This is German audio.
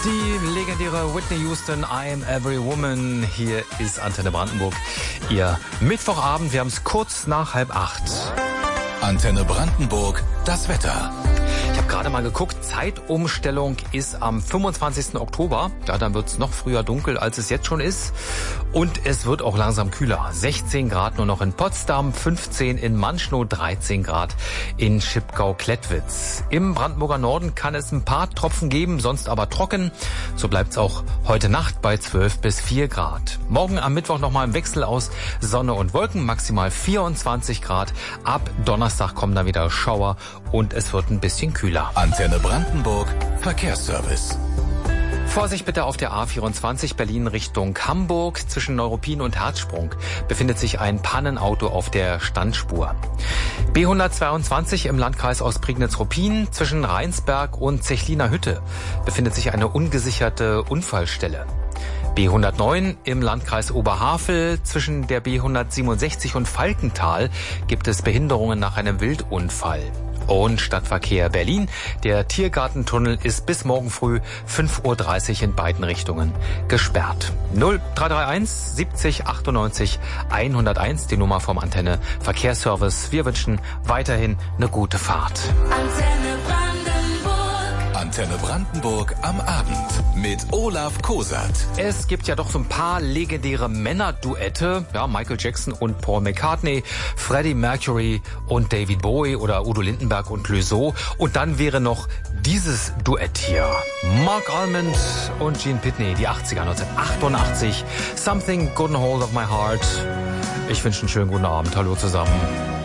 Die legendäre Whitney Houston, I'm Every Woman. Hier ist Antenne Brandenburg. Ihr Mittwochabend, wir haben es kurz nach 7:30. Antenne Brandenburg, das Wetter. Ich habe gerade mal geguckt, Zeitumstellung ist am 25. Oktober. Ja, dann wird es noch früher dunkel, als es jetzt schon ist. Und es wird auch langsam kühler. 16 Grad nur noch in Potsdam, 15 in Manschnow, 13 Grad in Schipkau-Klettwitz. Im Brandenburger Norden kann es ein paar Tropfen geben, sonst aber trocken. So bleibt es auch heute Nacht bei 12 bis 4 Grad. Morgen am Mittwoch nochmal ein Wechsel aus Sonne und Wolken, maximal 24 Grad. Ab Donnerstag kommen dann wieder Schauer und es wird ein bisschen kühler. Antenne Brandenburg, Verkehrsservice. Vorsicht bitte auf der A24 Berlin Richtung Hamburg. Zwischen Neuruppin und Herzsprung befindet sich ein Pannenauto auf der Standspur. B122 im Landkreis Ostprignitz-Ruppin zwischen Rheinsberg und Zechliner Hütte befindet sich eine ungesicherte Unfallstelle. B109 im Landkreis Oberhavel zwischen der B167 und Falkenthal gibt es Behinderungen nach einem Wildunfall. Und Stadtverkehr Berlin. Der Tiergartentunnel ist bis morgen früh 5:30 Uhr in beiden Richtungen gesperrt. 0331 70 98 101, die Nummer vom Antenne Verkehrsservice. Wir wünschen weiterhin eine gute Fahrt. Antenne Brandenburg am Abend mit Olaf Kosat. Es gibt ja doch so ein paar legendäre Männerduette. Ja, Michael Jackson und Paul McCartney, Freddie Mercury und David Bowie oder Udo Lindenberg und Clouseau. Und dann wäre noch dieses Duett hier. Mark Almond und Gene Pitney, die 80er, 1988. Something Got a Hold of My Heart. Ich wünsche einen schönen guten Abend. Hallo zusammen.